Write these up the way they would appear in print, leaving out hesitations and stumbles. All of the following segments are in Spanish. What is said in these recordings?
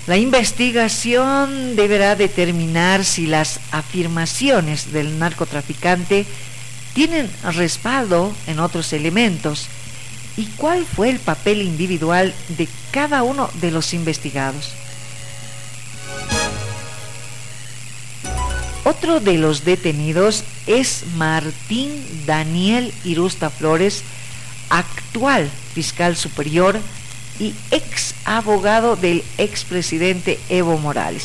La investigación deberá determinar si las afirmaciones del narcotraficante tienen respaldo en otros elementos y cuál fue el papel individual de cada uno de los investigados. Otro de los detenidos es Martín Daniel Irusta Flores, actual fiscal superior y ex abogado del expresidente Evo Morales.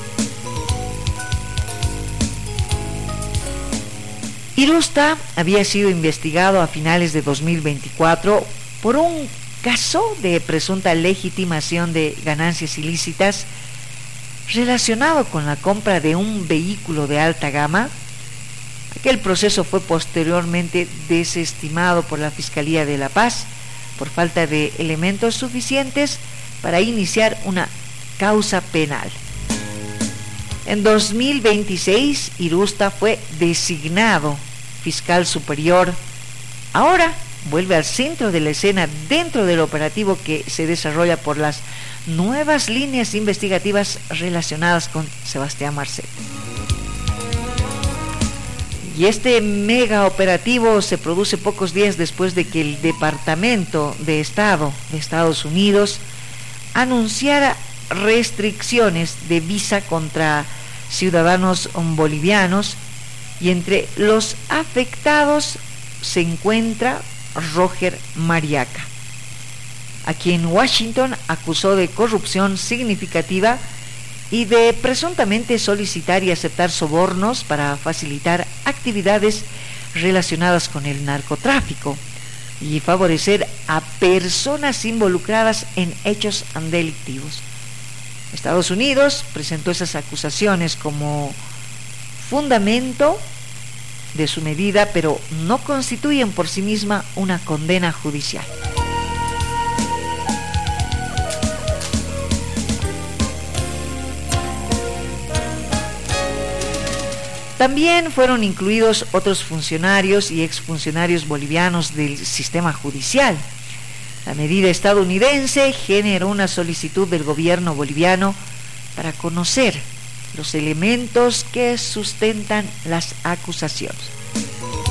Irusta había sido investigado a finales de 2024 por un caso de presunta legitimación de ganancias ilícitas relacionado con la compra de un vehículo de alta gama. Aquel proceso fue posteriormente desestimado por la Fiscalía de La Paz por falta de elementos suficientes para iniciar una causa penal. En 2026, Irusta fue designado fiscal superior. Ahora vuelve al centro de la escena dentro del operativo que se desarrolla por las nuevas líneas investigativas relacionadas con Sebastián Marcet. Y este mega operativo se produce pocos días después de que el Departamento de Estado de Estados Unidos anunciara restricciones de visa contra ciudadanos bolivianos, y entre los afectados se encuentra Roger Mariaca, a quien Washington acusó de corrupción significativa y de presuntamente solicitar y aceptar sobornos para facilitar actividades relacionadas con el narcotráfico y favorecer a personas involucradas en hechos delictivos. Estados Unidos presentó esas acusaciones como fundamento de su medida, pero no constituyen por sí misma una condena judicial. También fueron incluidos otros funcionarios y exfuncionarios bolivianos del sistema judicial. La medida estadounidense generó una solicitud del gobierno boliviano para conocer los elementos que sustentan las acusaciones.